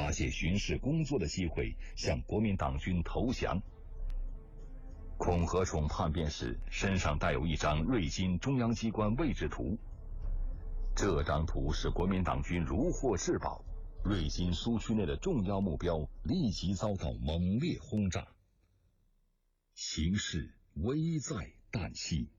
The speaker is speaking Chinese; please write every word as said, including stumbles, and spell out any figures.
假借巡视工作的机会向国民党军投降。孔和宠叛变时身上带有一张瑞金中央机关位置图，这张图使国民党军如获至宝，瑞金苏区内的重要目标立即遭到猛烈轰炸，形势危在旦夕。